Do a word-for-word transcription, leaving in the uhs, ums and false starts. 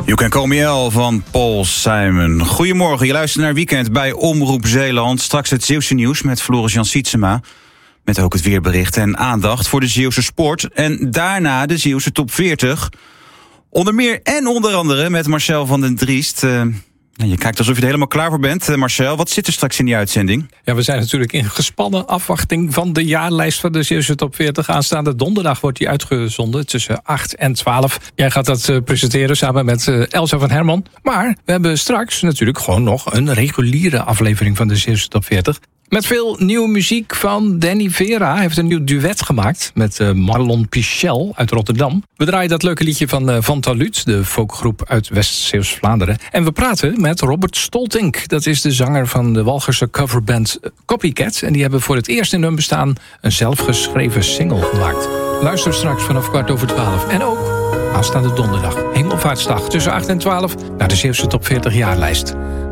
You Can Call Me El van Paul Simon. Goedemorgen, je luistert naar Weekend bij Omroep Zeeland. Straks het Zeeuwse nieuws met Floris-Jan Sietsema. Met ook het weerbericht en aandacht voor de Zeeuwse sport. En daarna de Zeeuwse top veertig. Onder meer en onder andere met Marcel van den Driest. Uh, je kijkt alsof je er helemaal klaar voor bent. Uh, Marcel, wat zit er straks in die uitzending? Ja, we zijn natuurlijk in gespannen afwachting van de jaarlijst van de Zeeuwse top veertig. Aanstaande donderdag wordt die uitgezonden tussen acht en twaalf. Jij gaat dat uh, presenteren samen met uh, Elsa van Herman. Maar we hebben straks natuurlijk gewoon nog een reguliere aflevering van de Zeeuwse top veertig. Met veel nieuwe muziek van Danny Vera. Hij heeft een nieuw duet gemaakt met uh, Marlon Pichel uit Rotterdam. We draaien dat leuke liedje van uh, Van Talut, de folkgroep uit West-Zeeuws-Vlaanderen. En we praten met Robert Stoltink. Dat is de zanger van de Walcherse coverband Copycat. En die hebben voor het eerst in hun bestaan een zelfgeschreven single gemaakt. Luister straks vanaf kwart over twaalf. En ook aanstaande donderdag, Hemelvaartsdag, tussen acht en twaalf... naar de Zeeuwse top veertig jaarlijst.